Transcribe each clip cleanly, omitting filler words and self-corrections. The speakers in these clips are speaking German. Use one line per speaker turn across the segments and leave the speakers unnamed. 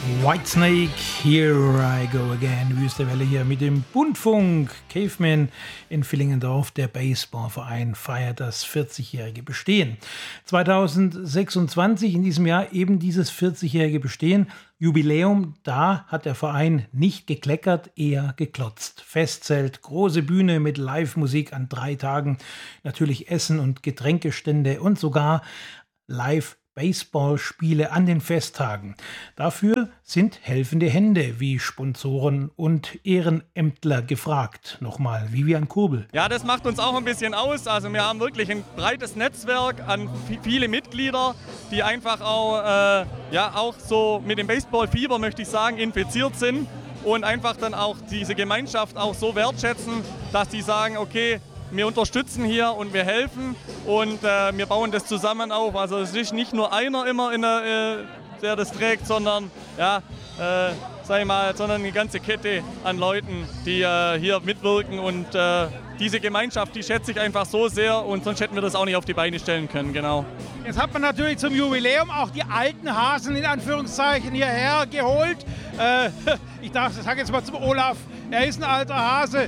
Whitesnake, Here I Go Again, Wüstewelle hier mit dem Bundfunk. Caveman in Villingendorf, der Baseballverein, feiert das 40-jährige Bestehen. 2026, in diesem Jahr, eben dieses 40-jährige Bestehen, Jubiläum, da hat der Verein nicht gekleckert, eher geklotzt. Festzelt, große Bühne mit Live-Musik an 3 Tagen, natürlich Essen und Getränkestände und sogar Live Baseballspiele an den Festtagen. Dafür sind helfende Hände wie Sponsoren und Ehrenämtler gefragt. Nochmal, Vivian Kurbel.
Ja, das macht uns auch ein bisschen aus. Also wir haben wirklich ein breites Netzwerk an viele Mitglieder, die einfach auch, auch so mit dem Baseballfieber, möchte ich sagen, infiziert sind und einfach dann auch diese Gemeinschaft auch so wertschätzen, dass die sagen, okay, wir unterstützen hier und wir helfen und wir bauen das zusammen auf. Also es ist nicht nur einer immer, der das trägt, sondern sondern eine ganze Kette an Leuten, die hier mitwirken. Und diese Gemeinschaft, die schätze ich einfach so sehr und sonst hätten wir das auch nicht auf die Beine stellen können. Genau.
Jetzt hat man natürlich zum Jubiläum auch die alten Hasen in Anführungszeichen hierher geholt. Ich sage jetzt mal zum Olaf, er ist ein alter Hase.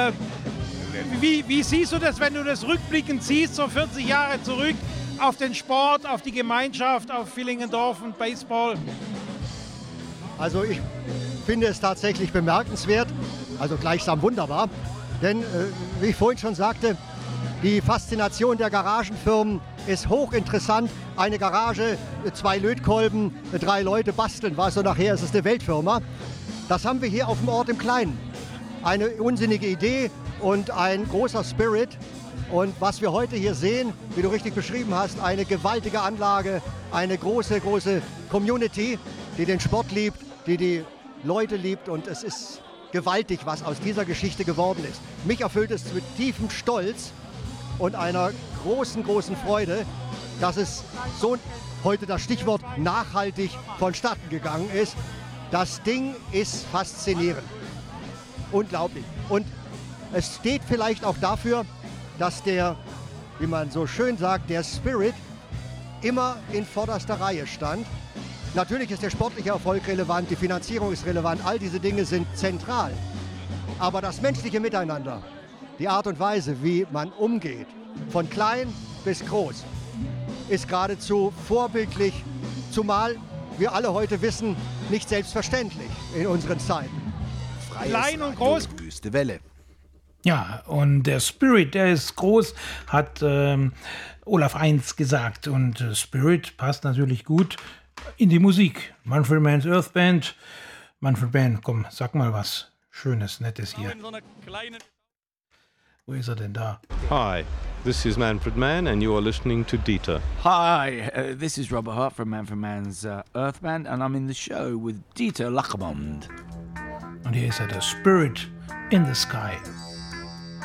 Wie siehst du das, wenn du das rückblickend siehst, so 40 Jahre zurück, auf den Sport, auf die Gemeinschaft, auf Villingendorf und Baseball?
Also ich finde es tatsächlich bemerkenswert, also gleichsam wunderbar, denn wie ich vorhin schon sagte, die Faszination der Garagenfirmen ist hochinteressant. Eine Garage, 2 Lötkolben, 3 Leute basteln, weißt du, nachher ist es eine Weltfirma. Das haben wir hier auf dem Ort im Kleinen. Eine unsinnige Idee und ein großer Spirit. Und was wir heute hier sehen, wie du richtig beschrieben hast, eine gewaltige Anlage, eine große, große Community, die den Sport liebt, die Leute liebt. Und es ist gewaltig, was aus dieser Geschichte geworden ist. Mich erfüllt es mit tiefem Stolz und einer großen, großen Freude, dass es so, heute das Stichwort nachhaltig vonstatten gegangen ist. Das Ding ist faszinierend. Unglaublich. Und es steht vielleicht auch dafür, dass der, wie man so schön sagt, der Spirit immer in vorderster Reihe stand. Natürlich ist der sportliche Erfolg relevant, die Finanzierung ist relevant, all diese Dinge sind zentral. Aber das menschliche Miteinander, die Art und Weise, wie man umgeht, von klein bis groß, ist geradezu vorbildlich, zumal wir alle heute wissen, nicht selbstverständlich in unseren Zeiten.
Klein und groß.
Wüste Welle.
Ja, und der Spirit, der ist groß, hat Olaf Eins gesagt. Und Spirit passt natürlich gut in die Musik. Manfred Mann's Earth Band. Manfred Mann, komm, sag mal was Schönes, Nettes hier. Wo ist er denn da?
Hi, this is Manfred Mann and you are listening to Dieter.
Hi, this is Robert Hart from Manfred Mann's Earth Band and I'm in the show with Dieter Lackermond.
Und hier ist er, der Spirit in the Sky.